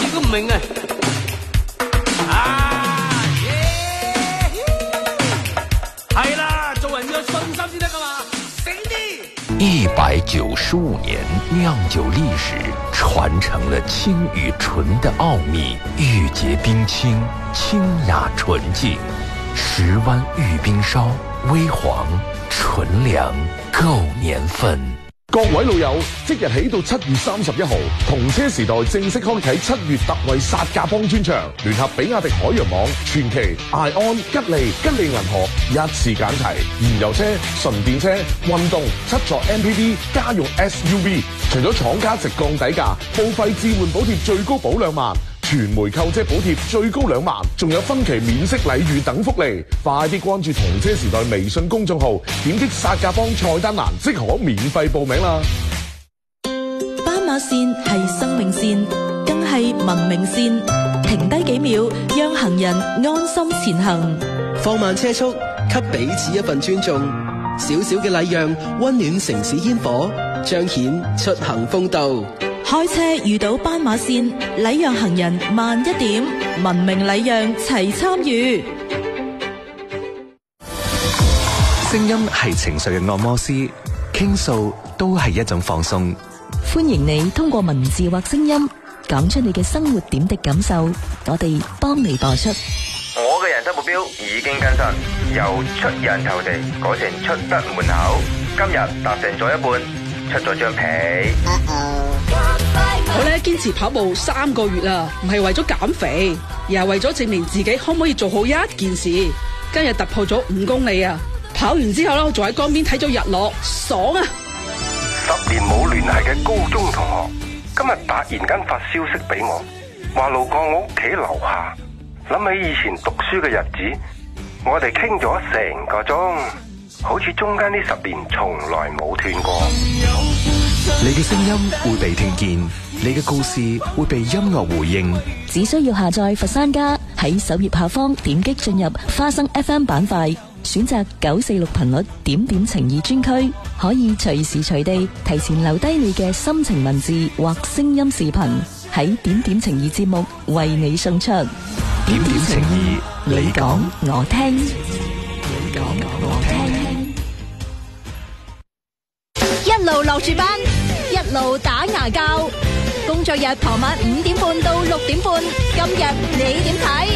都唔明啊！係啦，做人要有信心先得噶嘛，醒啲 ！195年酿酒历史，传承了清与纯的奥秘，玉洁冰清，清雅纯净。10湾玉冰烧，微黄纯良，够年份。 各位老友，即日起到7月31號，同車時代正式開啟7月特惠殺價幫專場，聯合比亞迪海洋網、傳祺、艾安、吉利銀河一次揀齊，燃油車、純電車、運動、7座 MPV、家用 SUV， 除咗廠家直降底價，報費置換補貼最高保2萬。全枚購車補貼最高2萬，仲有分期免息禮遇等福利，快啲關注同車時代微信公眾號，點擊殺價幫菜單欄即可免費報名啦。 斑馬線係生命線，更係文明線，停低幾秒，讓行人安心前行。 放慢車速，給彼此一份尊重，小小嘅禮讓，溫暖城市煙火，彰顯出行風度。 開車遇到斑馬線，禮讓行人慢一點，文明禮讓齊參與。 聲音係情緒嘅按摩師，傾訴都係一種放鬆。 歡迎你通過文字或聲音講出你嘅生活點滴感受，我哋幫你播出。 我嘅人生目標已經更新，由出人頭地改成出得門口，今日達成咗一半，出咗張被。 我咧堅持跑步3個月啦，唔係為咗減肥，而係為咗證明自己可唔可以做好一件事。今日突破咗5公里啊！跑完之後咧，我仲喺江邊睇咗日落，爽啊 ！10年冇聯繫嘅高中同學，今日突然間發消息俾我，話路過我屋企樓下，諗起以前讀書嘅日子，我哋傾咗成個鐘，好似中間呢10年從來冇斷過。 你嘅聲音會被聽見，你嘅故事會被音樂回應。 只需要下載佛山家，喺首頁下方點擊進入花生 FM 版塊，選擇946頻率點情意專區，可以隨時隨地提前留低你嘅心情文字或聲音視頻，喺點情意節目為你送出。 點情意，你講我聽， 你講我聽。 一路落住班，一路打牙膠，工作日傍晚5點半到6點半，今日你點睇？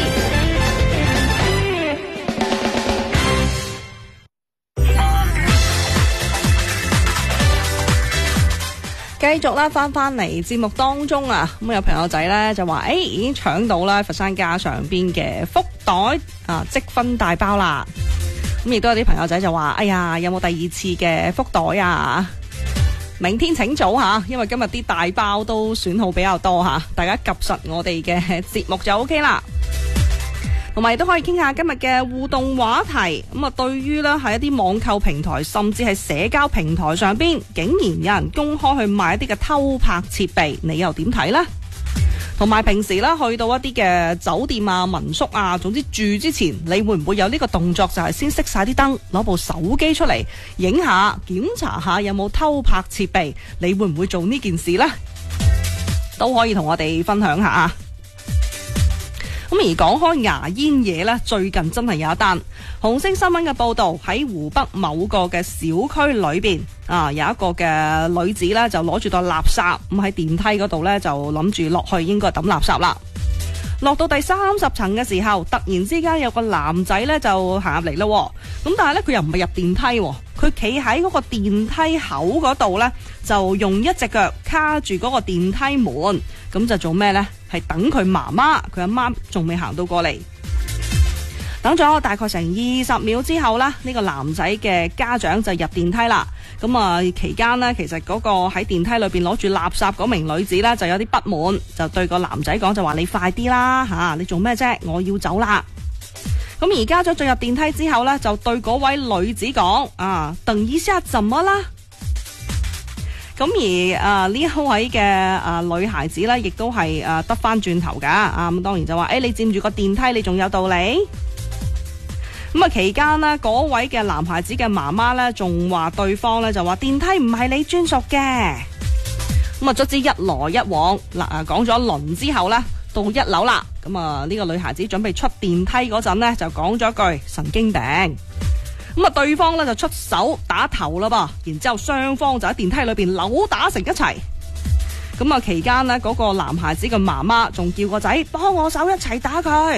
繼續啦，翻嚟節目當中啊，咁有朋友仔咧就話，已經搶到啦佛山家上邊嘅福袋啊，積分大包啦。咁亦都有啲朋友仔就話，哎呀，有冇第2次嘅福袋啊？明天請早吓，因為今日啲大包都損耗比較多吓，大家及實我哋嘅節目就 OK 啦。同埋都可以傾下今日嘅互動話題。咁啊，對於呢喺一啲網購平台甚至係社交平台上邊，竟然有人公開去賣一啲嘅偷拍設備，你又點睇呢？同埋平時呢去到一啲嘅酒店啊、民宿啊，總之住之前，你會唔會有呢個動作，就係先熄晒啲燈，攞部手機出嚟影下，檢查下有冇偷拍設備？你會唔會做呢件事呢？都可以同我哋分享下啊！咁而講開牙煙嘢呢，最近真係有一單紅星新聞嘅報道，喺湖北某個嘅小區裏邊啊，有一個嘅女子呢，就攞住袋垃圾，咁喺電梯嗰度呢，就諗住落去應該抌垃圾啦。落到第30層嘅時候，突然之間有個男仔呢，就行入嚟咯，咁但係呢，佢又唔係入電梯，佢企喺嗰個電梯口嗰度呢，就用一隻腳卡住嗰個電梯門，咁就做咩呢？係等佢媽媽，佢阿媽仲未行到過嚟。等咗大概成20秒之後呢，呢個男仔嘅家長就入電梯啦。咁啊，期間呢，其實嗰個喺電梯裏邊攞住垃圾嗰名女子呢，就有啲不滿，就對個男仔講，就話你快啲啦吓，你做咩啫？我要走啦。咁而家長進入電梯之後呢，就對嗰位女子講啊，等一下怎麼啦？咁而呢一位嘅女孩子呢，亦都係得翻轉頭噶。咁當然就話，你佔住個電梯，你仲有道理。咁啊，期間呢，嗰位嘅男孩子嘅媽媽呢，仲話對方呢，就話電梯唔係你專屬嘅。咁啊，卒之一來一往嗱，講咗一輪之後呢， 到1樓啦。咁啊，呢個女孩子準備出電梯嗰陣呢，就講咗一句神經病。咁啊，對方呢就出手打頭啦噃，然之後雙方就喺電梯裏邊扭打成一齊。咁啊，期間呢，嗰個男孩子嘅媽媽仲叫個仔幫我手一齊打佢。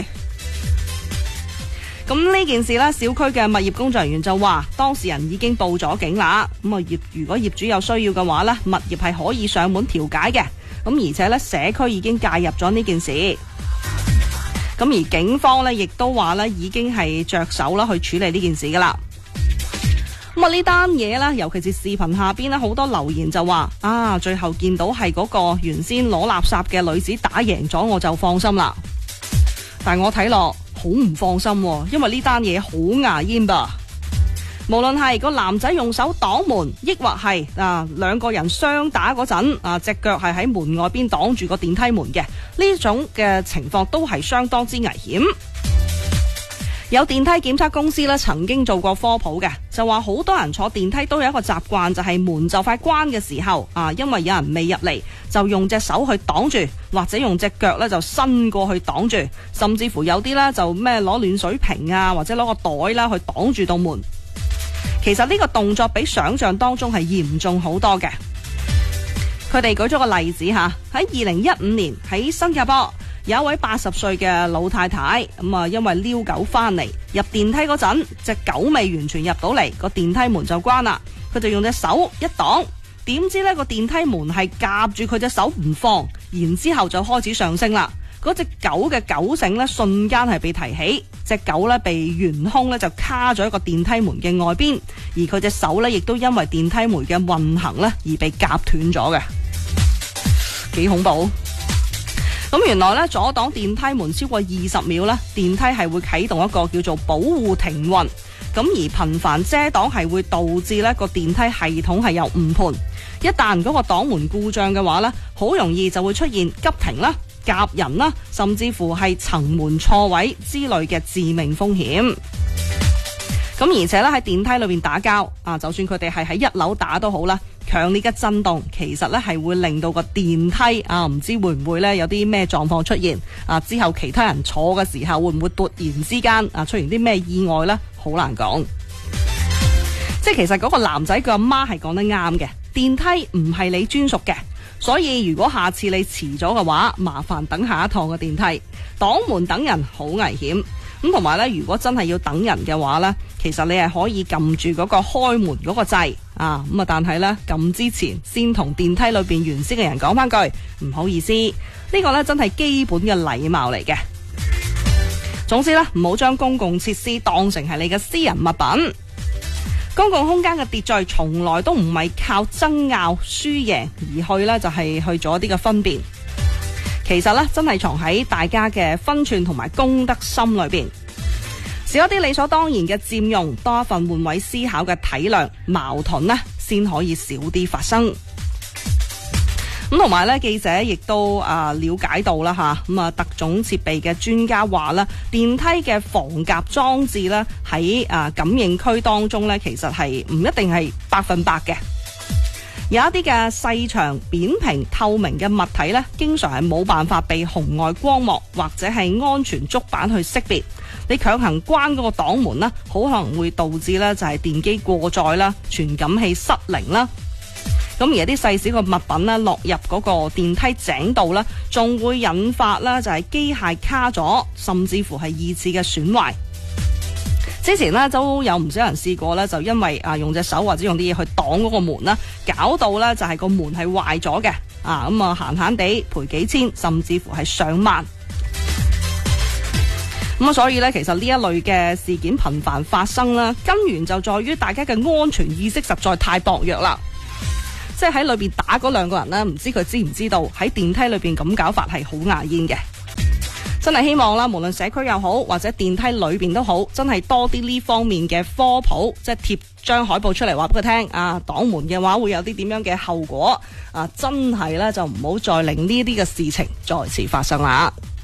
咁呢件事呢，小區嘅物業工作人員就話，當事人已經報咗警啦。咁啊，如果業主有需要嘅話呢，物業係可以上門調解嘅。咁而且呢，社區已經介入咗呢件事。咁而警方呢，亦都話呢，已經係着手啦去處理呢件事噶啦。咁啊，呢單嘢呢，尤其是視頻下邊呢，好多留言就話啊，最後見到係嗰個原先攞垃圾嘅女子打贏咗，我就放心啦。但係我睇落好唔放心，因為呢單嘢好牙煙吧。無論係個男仔用手擋門，抑或係兩個人相打嗰陣隻腳係喺門外邊擋住個電梯門嘅，呢種嘅情況都係相當之危險。有電梯檢測公司咧曾經做過科普嘅，就話好多人坐電梯都有一個習慣，就係門就快關嘅時候因為有人未入嚟，就用隻手去擋住，或者用隻腳咧就伸過去擋住，甚至乎有啲咧就咩攞暖水瓶或者攞個袋啦去擋住道門。其實呢個動作比想象當中係嚴重好多嘅。佢哋舉咗個例子喺2015年喺新加坡有一位80歲嘅老太太，因為遛狗翻嚟入電梯嗰陣，隻狗未完全入到嚟，個電梯門就關啦。佢就用隻手一擋，點知呢個電梯門係夾住佢隻手唔放，然之後就開始上升啦。嗰隻狗嘅狗繩呢瞬間係被提起，隻狗呢被懸空呢就卡咗一個電梯門嘅外邊，而佢隻手呢亦都因為電梯門嘅運行呢而被夾斷咗嘅，幾恐怖。咁原來呢，阻擋電梯門超過20秒呢，電梯係會啟動一個叫做保護停運。咁而頻繁遮擋係會導致呢個電梯系統係有誤判。一旦嗰個擋門故障嘅話呢，好容易就會出現急停啦、夾人啦，甚至乎係層門錯位之類嘅致命風險。咁而且咧喺電梯裏面打交就算佢哋係喺1樓打都好啦，強烈嘅震動其實咧係會令到個電梯唔知會唔會咧有啲咩狀況出現之後其他人坐嘅時候會唔會突然之間出現啲咩意外呢？好難講。即係其實嗰個男仔嘅阿媽係講得啱嘅，電梯唔係你專屬嘅，所以如果下次你遲咗嘅話，麻煩等下一趟嘅電梯。擋門等人好危險。咁同埋咧，如果真係要等人嘅話咧，其實你係可以撳住嗰個開門嗰個掣但係咧撳之前先同電梯裏邊原先嘅人講翻句唔好意思，呢個咧真係基本嘅禮貌嚟嘅。總之咧，唔好將公共設施當成係你嘅私人物品。公共空間嘅秩序從來都唔係靠爭拗輸贏而去咧，就係去做一啲嘅分辨。其實咧，真係藏喺大家嘅分寸同埋公德心裏邊，少一啲理所當然嘅佔用，多一份換位思考嘅體諒，矛盾呢先可以少啲發生。咁同埋咧，記者亦都了解到啦特種設備嘅專家話咧，電梯嘅防夾裝置咧喺感應區當中咧，其實係唔一定係100%嘅。有一啲嘅細長、扁平、透明嘅物體咧，經常係冇辦法被紅外光幕或者係安全觸板去識別。你強行關嗰個擋門啦，好可能會導致咧就係電機過載啦、傳感器失靈啦。咁而一啲細小嘅物品咧落入嗰個電梯井度咧，仲會引發啦就係機械卡咗，甚至乎係2次嘅損壞。之前呢都有唔少人試過咧，就因為用隻手或者用啲嘢去擋嗰個門啦，搞到咧就係個門係壞咗嘅閒閒地賠幾千，甚至乎係上萬。所以咧，其實呢一類嘅事件頻繁發生啦，根源就在於大家嘅安全意識實在太薄弱啦。即係喺裏邊打嗰2個人咧，唔知佢知唔知道喺電梯裏邊咁搞法係好牙煙嘅。真係希望啦，無論社區又好或者電梯裏邊都好，真係多啲呢方面嘅科普，即係貼張海報出嚟話俾佢聽擋門嘅話會有啲點樣嘅後果真係咧就唔好再令呢啲嘅事情再次發生啦。